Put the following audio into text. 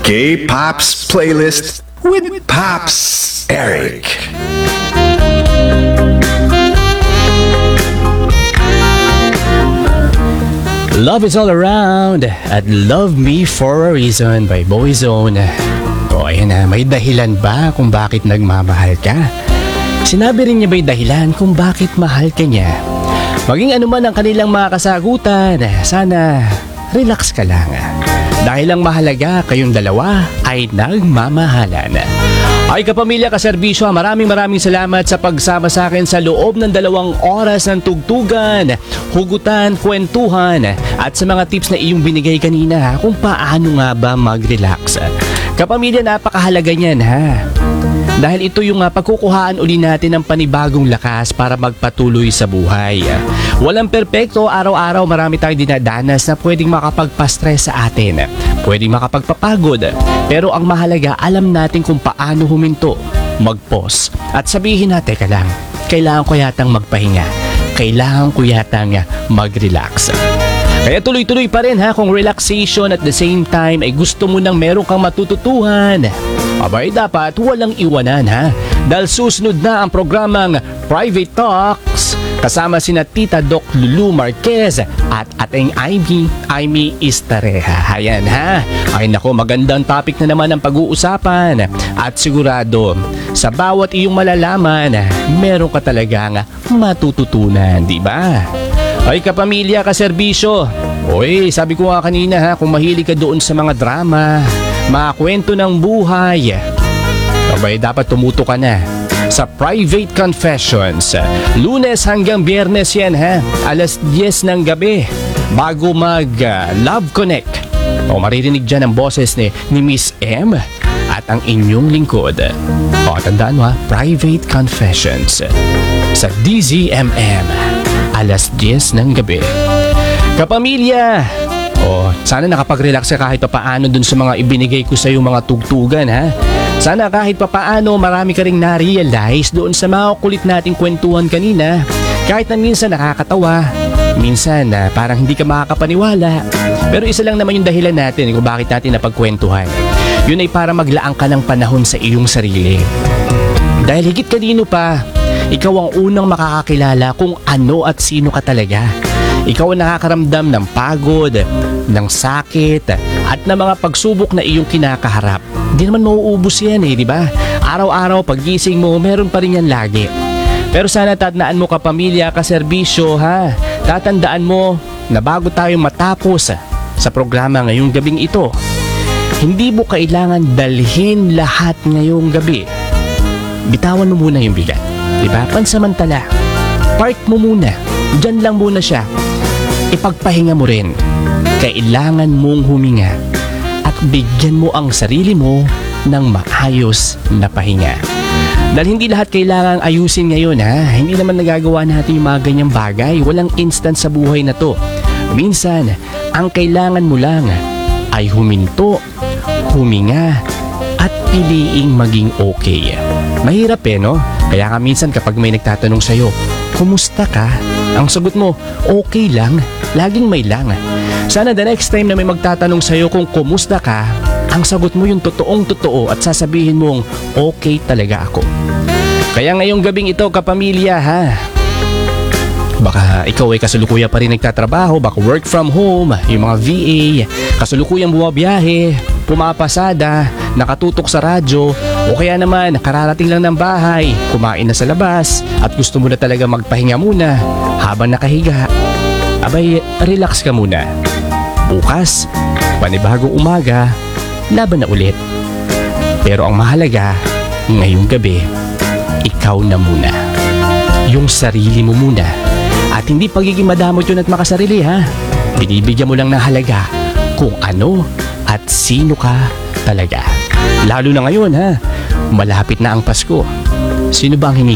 K-Pops Playlist with Pops Eric. Love is all around at Love Me for a Reason by Boyzone. O ayan na, may dahilan ba kung bakit nagmamahal ka? Sinabi rin niya ba'y dahilan kung bakit mahal ka niya? Maging ano man ang kanilang mga kasagutan, sana relax ka lang. Dahil ang mahalaga kayong dalawa ay nagmamahalan. Ay kapamilya, kaserbisyo, maraming salamat sa pagsama sa akin sa loob ng 2 oras ng tugtugan, hugutan, kwentuhan at sa mga tips na iyong binigay kanina kung paano nga ba mag-relax. Kapamilya, napakahalaga niyan ha. Dahil ito yung pagkukuhaan uli natin ng panibagong lakas para magpatuloy sa buhay. Walang perpekto, araw-araw marami tayong dinadanas na pwedeng makapagpa-stress sa atin, pwedeng makapagpapagod. Pero ang mahalaga, alam natin kung paano huminto, mag-pause at sabihin natin, teka lang, kailangan ko yatang magpahinga, kailangan ko yatang mag-relax. Kaya tuloy-tuloy pa rin ha, kung relaxation at the same time ay gusto mo nang meron kang matututuhan. Abay, dapat walang iwanan ha. Dahil susunod na ang programang Private Talks kasama sina Tita Doc Lulu Marquez at ating Amy Istareha. Ayan ha. Ay nako, magandang topic na naman ang pag-uusapan. At sigurado, sa bawat iyong malalaman, meron ka talagang matututunan, di ba? Ay kapamilya, kaserbisyo. Oy, sabi ko nga kanina ha, kung mahilig ka doon sa mga drama, mga kwento ng buhay, abay dapat tumuto ka na sa Private Confessions. Lunes hanggang Biyernes yan ha, alas 10 ng gabi bago mag Love Connect. O maririnig dyan ang boses ni Miss M at ang inyong lingkod. O tandaan mo ha, Private Confessions sa DZMM, alas 10 ng gabi. Kapamilya, sana nakapag-relax ka kahit papaano dun sa mga ibinigay ko sa iyo mga tugtugan ha. Sana kahit papaano marami ka ring na-realize doon sa mga kulit nating kwentuhan kanina. Kahit na minsan nakakatawa, minsan parang hindi ka makakapaniwala. Pero isa lang naman yung dahilan natin kung bakit natin napagkwentuhan. Yun ay para maglaang ka ng panahon sa iyong sarili. Dahil higit kanino pa, ikaw ang unang makakakilala kung ano at sino ka talaga. Ikaw ang nakakaramdam ng pagod, ng sakit, at ng mga pagsubok na iyong kinakaharap. Hindi naman mauubos yan di ba? Araw-araw pagising mo, meron pa rin yan lagi. Pero sana tandaan mo kapamilya, kaserbisyo ha. Tatandaan mo na bago tayo matapos sa programa ngayong gabing ito, hindi mo kailangan dalhin lahat ngayong gabi. Bitawan mo muna yung bigat. Diba? Pansamantala, park mo muna. Diyan lang muna siya. Ipagpahinga mo rin. Kailangan mong huminga at bigyan mo ang sarili mo ng maayos na pahinga. Dahil hindi lahat kailangang ayusin ngayon ha. Hindi naman nagagawa natin yung mga ganyang bagay. Walang instant sa buhay na to. Minsan, ang kailangan mo lang ay huminto, huminga, at piliing maging okay. Mahirap no? Kaya minsan kapag may nagtatanong sa'yo, kumusta ka? Ang sagot mo, okay lang. Laging may lang. Sana the next time na may magtatanong sa'yo kung kumusta ka, ang sagot mo yung totoong totoo at sasabihin mong okay talaga ako. Kaya ngayong gabing ito kapamilya ha, baka ikaw ay kasalukuyan pa rin nagtatrabaho, baka work from home, yung mga VA, kasalukuyang bumabiyahe, pumapasada, nakatutok sa radyo, o kaya naman kararating lang ng bahay, kumain na sa labas at gusto mo na talaga magpahinga muna habang nakahiga. Abay, relax ka muna. Bukas, panibagong umaga, laban na ulit. Pero ang mahalaga, ngayong gabi, ikaw na muna. Yung sarili mo muna. At hindi pagiging madamot yun at makasarili ha. Binibigyan mo lang ng halaga kung ano at sino ka talaga. Lalo na ngayon ha, malapit na ang Pasko. Sino ba ang